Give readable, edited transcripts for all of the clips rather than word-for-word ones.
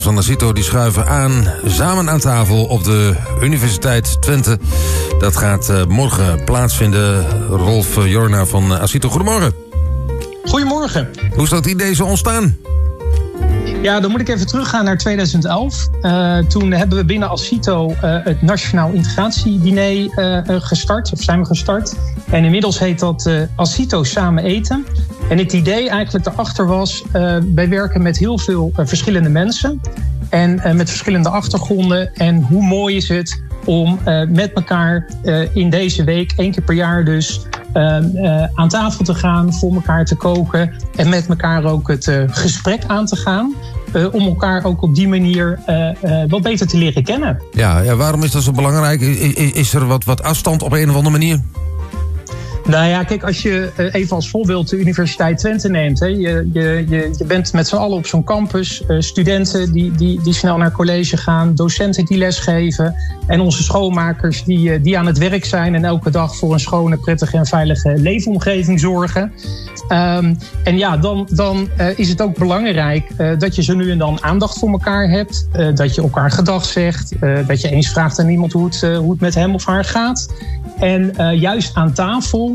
van Asito die schuiven aan, samen aan tafel op de Universiteit Twente. Dat gaat morgen plaatsvinden. Rolf Jorna van Asito, goedemorgen. Goedemorgen. Hoe is dat idee zo ontstaan? Ja, dan moet ik even teruggaan naar 2011. Toen hebben we binnen Asito het Nationaal Integratiediner zijn we gestart. En inmiddels heet dat Asito Samen Eten. En het idee eigenlijk daarachter was, wij werken met heel veel verschillende mensen. En met verschillende achtergronden. En hoe mooi is het om met elkaar in deze week, 1 keer per jaar dus, aan tafel te gaan, voor elkaar te koken en met elkaar ook het gesprek aan te gaan. Om elkaar ook op die manier wat beter te leren kennen. Ja, waarom is dat zo belangrijk? Is er wat afstand op een of andere manier? Nou ja, kijk, als je even als voorbeeld de Universiteit Twente neemt. Hè, je bent met z'n allen op zo'n campus. Studenten die snel naar college gaan. Docenten die lesgeven. En onze schoonmakers die aan het werk zijn. En elke dag voor een schone, prettige en veilige leefomgeving zorgen. En ja, dan is het ook belangrijk dat je zo nu en dan aandacht voor elkaar hebt. Dat je elkaar gedag zegt. Dat je eens vraagt aan iemand hoe het met hem of haar gaat. En juist aan tafel,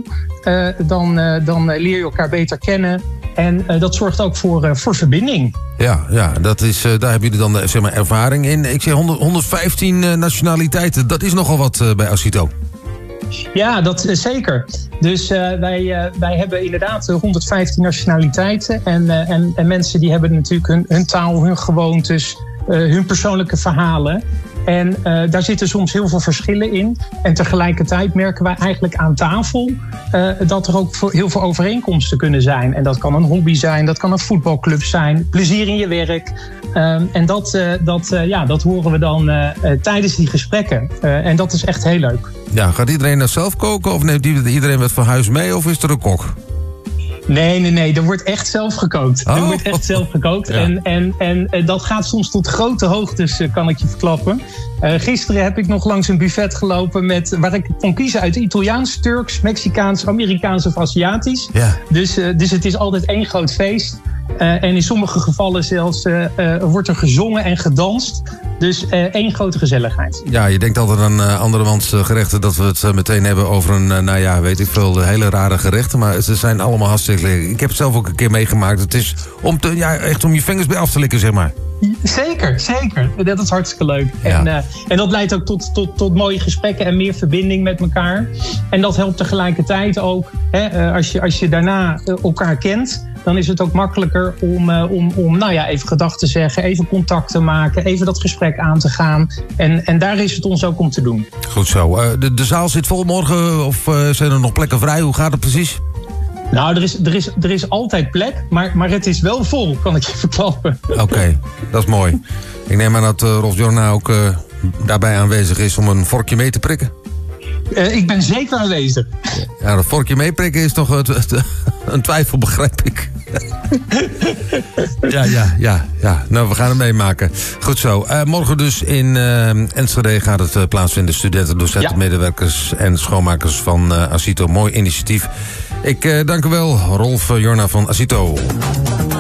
dan leer je elkaar beter kennen. En dat zorgt ook voor verbinding. Ja, dat is, daar hebben jullie dan zeg maar ervaring in. Ik zeg 115 nationaliteiten, dat is nogal wat bij Asito. Ja, dat is zeker. Dus wij hebben inderdaad 115 nationaliteiten. En mensen die hebben natuurlijk hun taal, hun gewoontes, hun persoonlijke verhalen. En daar zitten soms heel veel verschillen in. En tegelijkertijd merken wij eigenlijk aan tafel dat er ook heel veel overeenkomsten kunnen zijn. En dat kan een hobby zijn, dat kan een voetbalclub zijn, plezier in je werk. En dat horen we dan tijdens die gesprekken. En dat is echt heel leuk. Ja, gaat iedereen dat zelf koken of neemt iedereen wat van huis mee of is er een kok? Nee. Er wordt echt zelf gekookt. Ja. En dat gaat soms tot grote hoogtes, kan ik je verklappen. Gisteren heb ik nog langs een buffet gelopen waar ik kon kiezen uit Italiaans, Turks, Mexicaans, Amerikaans of Aziatisch. Ja. Dus het is altijd één groot feest. En in sommige gevallen zelfs wordt er gezongen en gedanst. Dus één grote gezelligheid. Ja, je denkt altijd aan andermans gerechten dat we het meteen hebben over een, weet ik veel, hele rare gerechten. Maar ze zijn allemaal hartstikke lekker. Ik heb het zelf ook een keer meegemaakt. Het is echt om je vingers bij af te likken, zeg maar. Zeker. Dat is hartstikke leuk. Ja. En dat leidt ook tot mooie gesprekken en meer verbinding met elkaar. En dat helpt tegelijkertijd ook, als je daarna elkaar kent, dan is het ook makkelijker om even gedag te zeggen, even contact te maken, even dat gesprek aan te gaan. En daar is het ons ook om te doen. Goed zo. De zaal zit vol morgen of zijn er nog plekken vrij? Hoe gaat het precies? Nou, er is altijd plek, maar het is wel vol, kan ik je verklappen. Oké, dat is mooi. Ik neem aan dat Rolf Jorna ook daarbij aanwezig is om een vorkje mee te prikken. Ik ben zeker aanwezig. Ja, dat vorkje meeprikken is toch een twijfel, begrijp ik. Ja. Nou, we gaan het meemaken. Goed zo. Morgen dus in Enschede gaat het plaatsvinden. Studenten, docenten, medewerkers en schoonmakers van Asito. Mooi initiatief. Ik dank u wel, Rolf Jorna van Asito.